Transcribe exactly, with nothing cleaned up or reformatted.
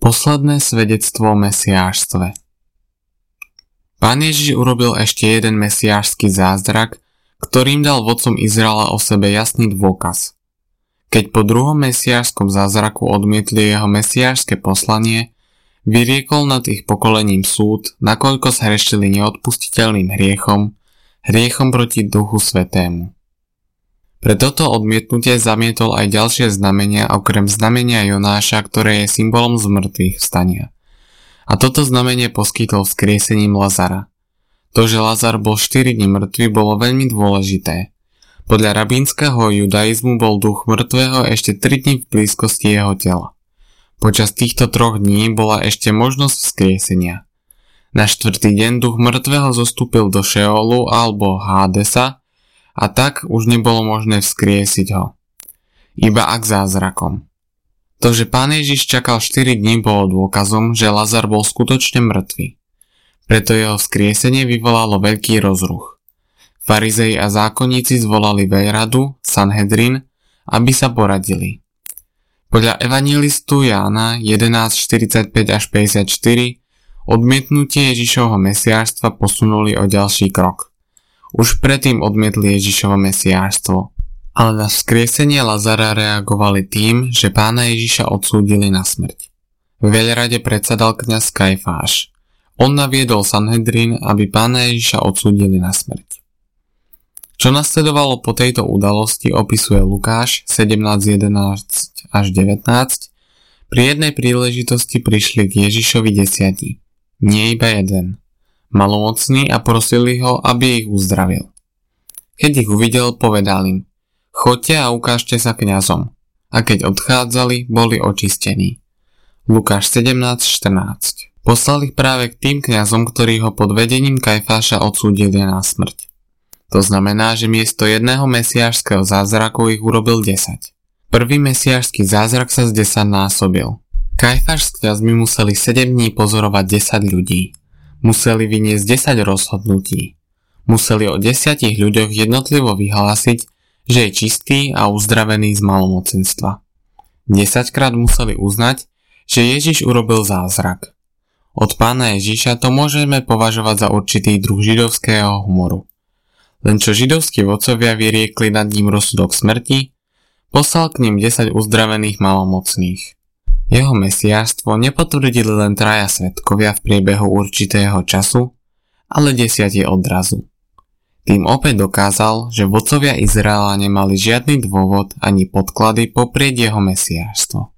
Posledné svedectvo o mesiášstve. Pán Ježiš urobil ešte jeden mesiášsky zázrak, ktorým dal vodcom Izraela o sebe jasný dôkaz. Keď po druhom mesiášskom zázraku odmietli jeho mesiášske poslanie, vyriekol nad ich pokolením súd, nakoľko zhrešili neodpustiteľným hriechom, hriechom proti Duchu Svätému. Pre toto odmietnutie zamietol aj ďalšie znamenia okrem znamenia Jonáša, ktoré je symbolom zmrtvých vstania. A toto znamenie poskytol vzkriesením Lazara. To, že Lazar bol štyri dni mŕtvy, bolo veľmi dôležité. Podľa rabínskeho judaizmu bol duch mŕtvého ešte tri dni v blízkosti jeho tela. Počas týchto troch dní bola ešte možnosť vzkriesenia. Na štvrtý deň duch mŕtvého zostúpil do Šeolu alebo Hádesa, a tak už nebolo možné vzkriesiť ho. Iba ak zázrakom. To, že Pán Ježiš čakal štyri dni, bolo dôkazom, že Lazar bol skutočne mŕtvy. Preto jeho vzkriesenie vyvolalo veľký rozruch. Farizei a zákonníci zvolali veľradu, Sanhedrin, aby sa poradili. Podľa evanjelistu Jána jedenásť štyridsaťpäť až päťdesiatštyri odmietnutie Ježišovho mesiášstva posunuli o ďalší krok. Už predtým odmietli Ježišovo mesiášstvo, ale na vzkriesenie Lazara reagovali tým, že Pána Ježiša odsúdili na smrť. V veľrade predsedal kňaz Kajfáš. On naviedol Sanhedrin, aby Pána Ježiša odsúdili na smrť. Čo nasledovalo po tejto udalosti, opisuje Lukáš sedemnásť jedenásť až devätnásť. Pri jednej príležitosti prišli k Ježišovi desiati, nie iba jeden, malomocní a prosili ho, aby ich uzdravil. Keď ich uvidel, povedal im: choďte a ukážte sa kňazom. A keď odchádzali, boli očistení. Lukáš sedemnásť štrnásť. Poslal ich práve k tým kňazom, ktorí ho pod vedením Kajfáša odsúdili na smrť. To znamená, že miesto jedného mesiášskeho zázraku ich urobil desať. Prvý mesiášsky zázrak sa zdesaťnásobil. Kajfáš s kňazmi museli sedem dní pozorovať desať ľudí. Museli vyniesť desať rozhodnutí. Museli o desiatich ľuďoch jednotlivo vyhlásiť, že je čistý a uzdravený z malomocenstva. Desaťkrát museli uznať, že Ježiš urobil zázrak. Od Pána Ježiša to môžeme považovať za určitý druh židovského humoru. Len čo židovskí vodcovia vyriekli nad ním rozsudok smrti, poslal k ním desať uzdravených malomocných. Jeho mesiášstvo nepotvrdili len traja svedkovia v priebehu určitého času, ale desiati odrazu. Tým opäť dokázal, že vodcovia Izraela nemali žiadny dôvod ani podklady poprieť jeho mesiášstvo.